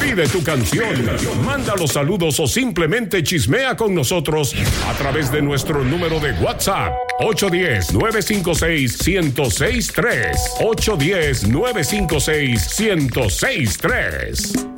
Pide tu canción, manda los saludos o simplemente chismea con nosotros a través de nuestro número de WhatsApp 810-956-1063. 810-956-1063.